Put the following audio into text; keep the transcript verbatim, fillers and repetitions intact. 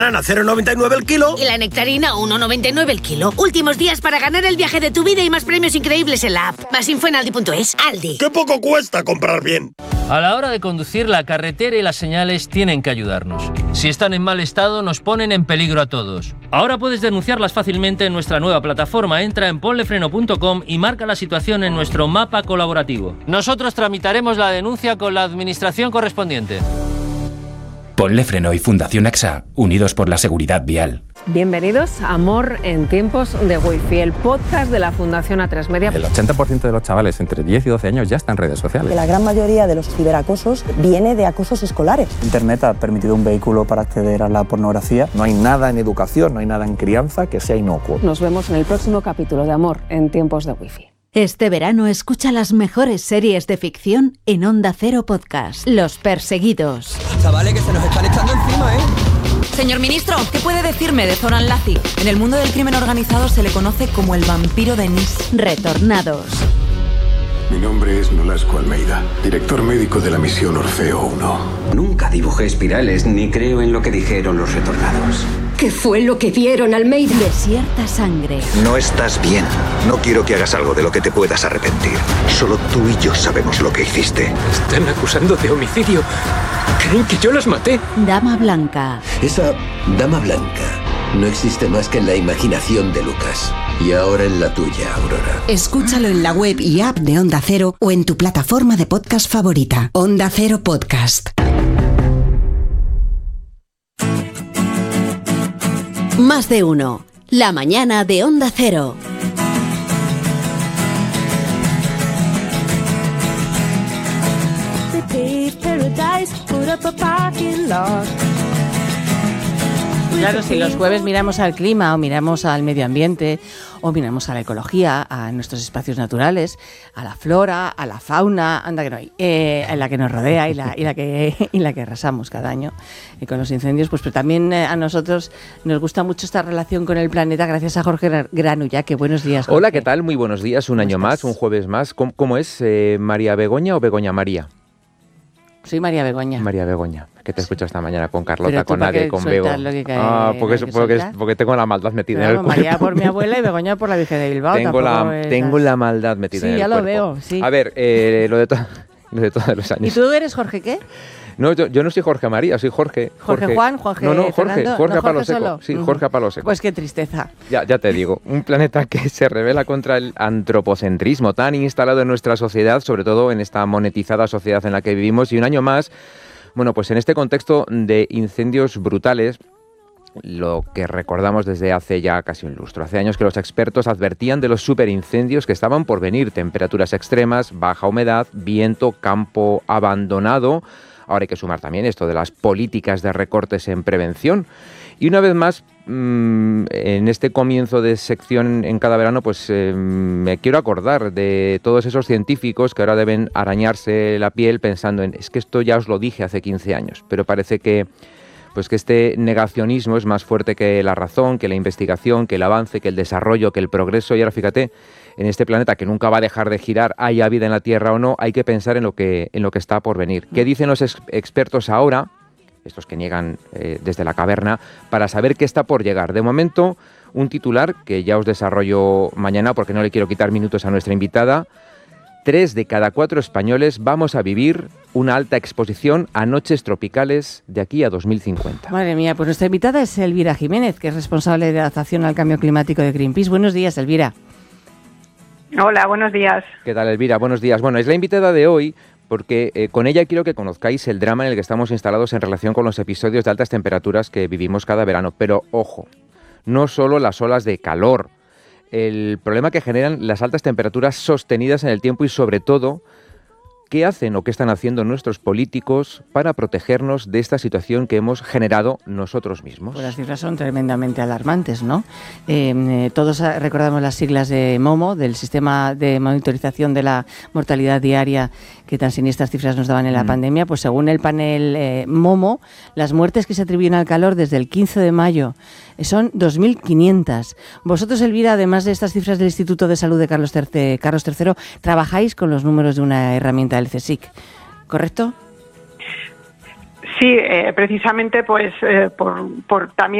banana cero coma noventa y nueve el kilo. Y la nectarina uno coma noventa y nueve el kilo. Últimos días para ganar el viaje de tu vida y más premios increíbles en la app. Más info en aldi punto es. Aldi. ¡Qué poco cuesta comprar bien! A la hora de conducir, la carretera y las señales tienen que ayudarnos. Si están en mal estado, nos ponen en peligro a todos. Ahora puedes denunciarlas fácilmente en nuestra nueva plataforma. Entra en ponlefreno punto com y marca la situación en nuestro mapa colaborativo. Nosotros tramitaremos la denuncia con la administración correspondiente. Ponle Freno y Fundación A X A, unidos por la seguridad vial. Bienvenidos a Amor en tiempos de Wi-Fi, el podcast de la Fundación A tres Media. El ochenta por ciento de los chavales entre diez y doce años ya están en redes sociales. Que la gran mayoría de los ciberacosos viene de acosos escolares. Internet ha permitido un vehículo para acceder a la pornografía. No hay nada en educación, no hay nada en crianza que sea inocuo. Nos vemos en el próximo capítulo de Amor en tiempos de Wi-Fi. Este verano escucha las mejores series de ficción en Onda Cero Podcast. Los Perseguidos. Chavales, que se nos están echando encima, ¿eh? Señor ministro, ¿qué puede decirme de Zoran Lazi? En el mundo del crimen organizado se le conoce como el vampiro de Nis. Retornados. Mi nombre es Nolasco Almeida, director médico de la misión Orfeo uno. Nunca dibujé espirales ni creo en lo que dijeron los retornados. ¿Qué fue lo que vieron, Almeida? Desierta sangre. No estás bien. No quiero que hagas algo de lo que te puedas arrepentir. Solo tú y yo sabemos lo que hiciste. Están acusando de homicidio. Creen que yo las maté. Dama Blanca. Esa Dama Blanca no existe más que en la imaginación de Lucas. Y ahora en la tuya, Aurora. Escúchalo en la web y app de Onda Cero o en tu plataforma de podcast favorita. Onda Cero Podcast. Más de uno. La mañana de Onda Cero. Claro, si los jueves miramos al clima o miramos al medio ambiente o miramos a la ecología, a nuestros espacios naturales, a la flora, a la fauna, anda que no hay, eh, en la que nos rodea y la, y la que y la que arrasamos cada año y con los incendios, pues pero también eh, a nosotros nos gusta mucho esta relación con el planeta gracias a Jorge Granulla, que buenos días, Jorge. Hola, ¿qué tal? Muy buenos días, un año más, un jueves más. ¿Cómo, cómo es? Eh, ¿María Begoña o Begoña María? Soy María Begoña. María Begoña, que te escucho esta mañana con Carlota, con Nadie, con Bego. Ah, porque, es, porque, es, porque tengo la maldad metida claro, en el María cuerpo. por mi abuela y Begoña por la Virgen de Bilbao. Tengo, la, tengo la maldad metida sí, en el cuerpo. Sí, ya lo veo, sí. A ver, eh, lo, de to- lo de todos los años. ¿Y tú eres Jorge qué? No, yo, yo no soy Jorge María, soy Jorge. Jorge, Jorge Juan, Jorge No, no, Jorge, Fernando, Jorge no, a palo Jorge seco. solo. Sí, Jorge a palo seco. Pues qué tristeza. Ya, ya te digo, un planeta que se revela contra el antropocentrismo tan instalado en nuestra sociedad, sobre todo en esta monetizada sociedad en la que vivimos, y un año más. Bueno, pues en este contexto de incendios brutales, lo que recordamos desde hace ya casi un lustro, hace años que los expertos advertían de los superincendios que estaban por venir, temperaturas extremas, baja humedad, viento, campo abandonado. Ahora hay que sumar también esto de las políticas de recortes en prevención. Y una vez más, mmm, en este comienzo de sección en cada verano, pues eh, me quiero acordar de todos esos científicos que ahora deben arañarse la piel pensando en, es que esto ya os lo dije hace quince años, pero parece que, pues que este negacionismo es más fuerte que la razón, que la investigación, que el avance, que el desarrollo, que el progreso. Y ahora fíjate, en este planeta que nunca va a dejar de girar, haya vida en la Tierra o no, hay que pensar en lo que, en lo que está por venir. ¿Qué dicen los ex- expertos ahora? Estos que niegan eh, desde la caverna, para saber qué está por llegar. De momento, un titular que ya os desarrollo mañana porque no le quiero quitar minutos a nuestra invitada. Tres de cada cuatro españoles vamos a vivir una alta exposición a noches tropicales de aquí a dos mil cincuenta. Madre mía, pues nuestra invitada es Elvira Jiménez, que es responsable de adaptación al cambio climático de Greenpeace. Buenos días, Elvira. Hola, buenos días. ¿Qué tal, Elvira? Buenos días. Bueno, es la invitada de hoy porque eh, con ella quiero que conozcáis el drama en el que estamos instalados en relación con los episodios de altas temperaturas que vivimos cada verano. Pero, ojo, no solo las olas de calor, el problema que generan las altas temperaturas sostenidas en el tiempo y, sobre todo, ¿qué hacen o qué están haciendo nuestros políticos para protegernos de esta situación que hemos generado nosotros mismos? Pues las cifras son tremendamente alarmantes, ¿no? Eh, eh, todos recordamos las siglas de MOMO, del Sistema de Monitorización de la Mortalidad Diaria, que tan siniestras cifras nos daban en la mm. pandemia. Pues según el panel eh, MOMO, las muertes que se atribuyen al calor desde el quince de mayo son dos mil quinientas. Vosotros, Elvira, además de estas cifras del Instituto de Salud de Carlos tercero, Carlos tercero, trabajáis con los números de una herramienta del CSIC, ¿correcto? Sí, eh, precisamente pues eh, por, por también